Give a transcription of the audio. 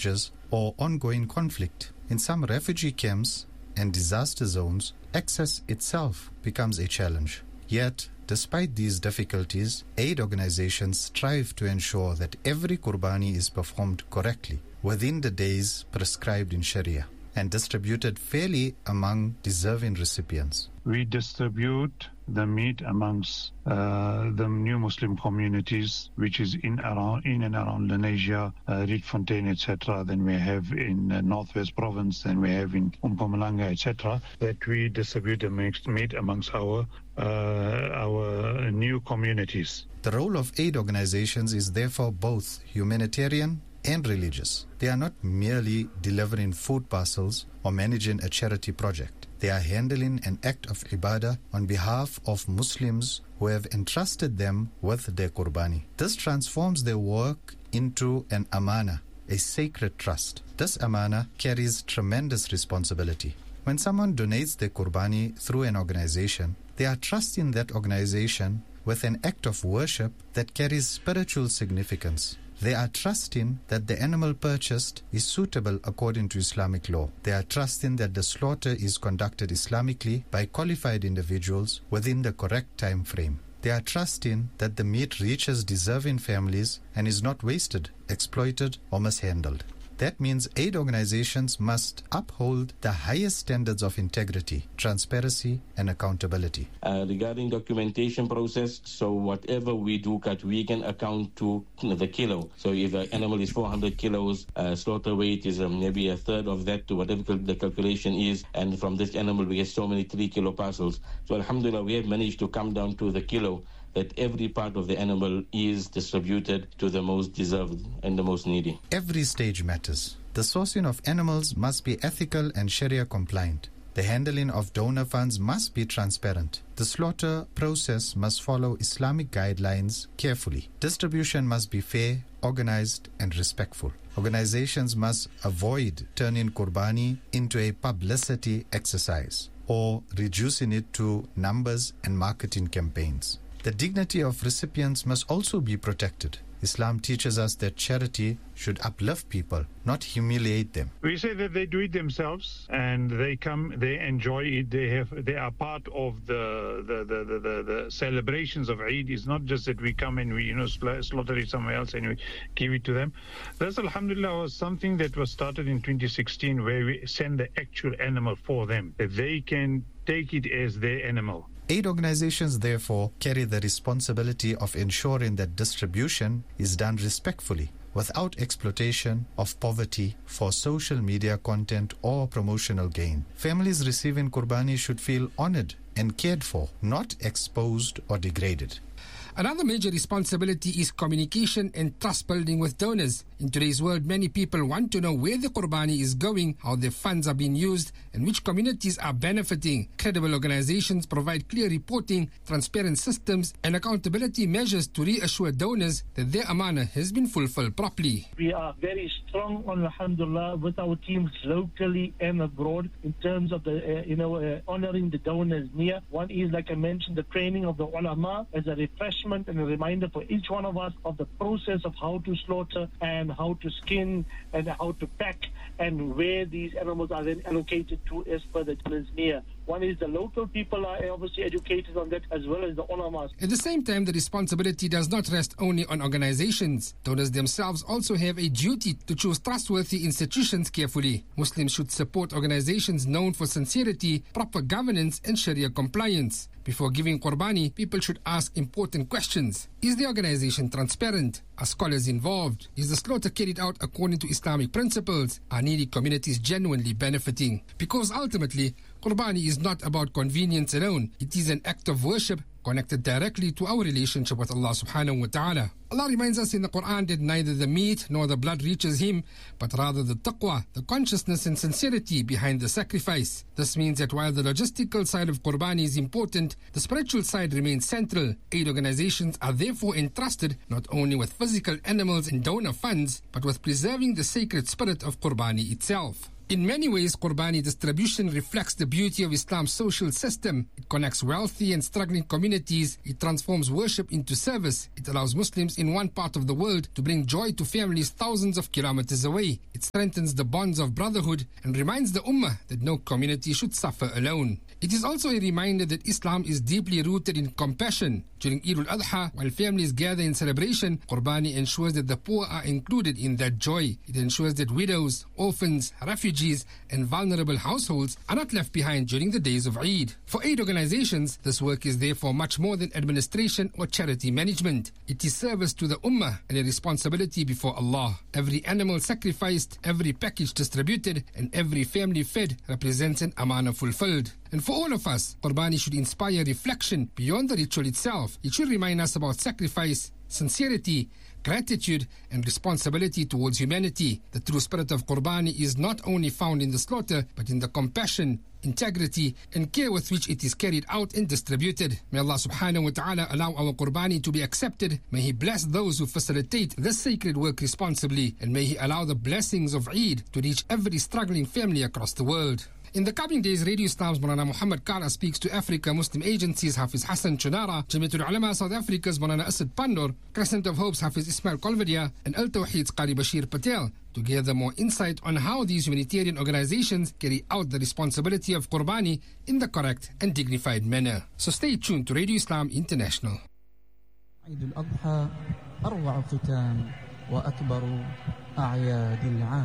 challenges or ongoing conflict. In some refugee camps and disaster zones, access itself becomes a challenge. Yet, despite these difficulties, aid organizations strive to ensure that every qurbani is performed correctly within the days prescribed in Sharia and distributed fairly among deserving recipients. We distribute the meat amongst the new Muslim communities, which is in and around Lenasia, Rietfontein, etc. Then we have in Northwest Province, then we have in Mpumalanga, etc. That we distribute the meat amongst our new communities. The role of aid organizations is therefore both humanitarian and religious. They are not merely delivering food parcels or managing a charity project. They are handling an act of ibadah on behalf of Muslims who have entrusted them with their qurbani. This transforms their work into an amana, a sacred trust. This amana carries tremendous responsibility. When someone donates their qurbani through an organization, they are trusting that organization with an act of worship that carries spiritual significance. They are trusting that the animal purchased is suitable according to Islamic law. They are trusting that the slaughter is conducted Islamically by qualified individuals within the correct time frame. They are trusting that the meat reaches deserving families and is not wasted, exploited, or mishandled. That means aid organizations must uphold the highest standards of integrity, transparency, and accountability. Regarding documentation process, so whatever we do, we can account to the kilo. So if an animal is 400 kilos, slaughter weight is maybe a third of that to whatever the calculation is. And from this animal, we get so many 3 kilo parcels. So alhamdulillah, we have managed to come down to the kilo, that every part of the animal is distributed to the most deserved and the most needy. Every stage matters. The sourcing of animals must be ethical and Sharia compliant. The handling of donor funds must be transparent. The slaughter process must follow Islamic guidelines carefully. Distribution must be fair, organized, and respectful. Organizations must avoid turning qurbani into a publicity exercise or reducing it to numbers and marketing campaigns. The dignity of recipients must also be protected. Islam teaches us that charity should uplift people, not humiliate them. We say that they do it themselves, and they come, they enjoy it. They are part of the celebrations of Eid. It's not just that we come and we slaughter it somewhere else and we give it to them. That's alhamdulillah was something that was started in 2016, where we send the actual animal for them, that they can take it as their animal. Aid organizations, therefore, carry the responsibility of ensuring that distribution is done respectfully, without exploitation of poverty for social media content or promotional gain. Families receiving qurbani should feel honored and cared for, not exposed or degraded. Another major responsibility is communication and trust building with donors. In today's world, many people want to know where the qurbani is going, how their funds are being used, and which communities are benefiting. Credible organizations provide clear reporting, transparent systems, and accountability measures to reassure donors that their amana has been fulfilled properly. We are very strong on alhamdulillah with our teams locally and abroad in terms of the honoring the donors near. One is, like I mentioned, the training of the ulama as a refreshment and a reminder for each one of us of the process of how to slaughter and how to skin and how to pack and where these animals are then allocated to as per the donors near. One is the local people are obviously educated on that, as well as the ulamas. At the same time, the responsibility does not rest only on organizations. Donors themselves also have a duty to choose trustworthy institutions carefully. Muslims should support organizations known for sincerity, proper governance, and Sharia compliance. Before giving qurbani, people should ask important questions. Is the organization transparent? Are scholars involved? Is the slaughter carried out according to Islamic principles? Are needy communities genuinely benefiting? Because ultimately, qurbani is not about convenience alone. It is an act of worship connected directly to our relationship with Allah subhanahu wa ta'ala. Allah reminds us in the Quran that neither the meat nor the blood reaches Him, but rather the taqwa, the consciousness and sincerity behind the sacrifice. This means that while the logistical side of qurbani is important, the spiritual side remains central. Aid organizations are therefore entrusted not only with physical animals and donor funds, but with preserving the sacred spirit of qurbani itself. In many ways, Qurbani distribution reflects the beauty of Islam's social system. It connects wealthy and struggling communities. It transforms worship into service. It allows Muslims in one part of the world to bring joy to families thousands of kilometers away. It strengthens the bonds of brotherhood and reminds the Ummah that no community should suffer alone. It is also a reminder that Islam is deeply rooted in compassion. During Eid al-Adha, while families gather in celebration, Qurbani ensures that the poor are included in that joy. It ensures that widows, orphans, refugees, and vulnerable households are not left behind during the days of Eid. For aid organizations, this work is therefore much more than administration or charity management. It is service to the Ummah and a responsibility before Allah. Every animal sacrificed, every package distributed, and every family fed represents an amana fulfilled. And for all of us, Qurbani should inspire reflection beyond the ritual itself. It should remind us about sacrifice, sincerity, gratitude, and responsibility towards humanity. The true spirit of Qurbani is not only found in the slaughter, but in the compassion, integrity, and care with which it is carried out and distributed. May Allah subhanahu wa ta'ala allow our Qurbani to be accepted. May He bless those who facilitate this sacred work responsibly, and may He allow the blessings of Eid to reach every struggling family across the world. In the coming days, Radio Islam's Maulana Muhammad Kara speaks to Africa Muslim Agency's Hafiz Hassan Chunara, Jamiatul Ulama South Africa's Maulana Asad Pandor, Crescent of Hope's Hafiz Ismail Kolvadia, and Al Tawheed's Qari Bashir Patel to gather more insight on how these humanitarian organizations carry out the responsibility of Qurbani in the correct and dignified manner. So stay tuned to Radio Islam International. عيد الأضحى أروع ختام وأكبر أعياد العام.